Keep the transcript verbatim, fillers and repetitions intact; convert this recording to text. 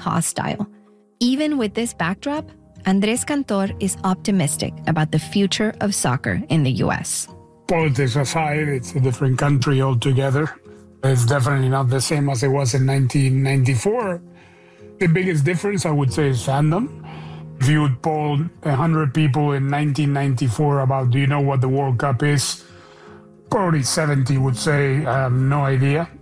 hostile. Even with this backdrop, Andrés Cantor is optimistic about the future of soccer in the U S. Politics aside, it's a different country altogether. It's definitely not the same as it was in nineteen ninety-four. The biggest difference, I would say, is fandom. If you would poll one hundred people in nineteen ninety-four about, do you know what the World Cup is? Probably seventy would say, I have no idea.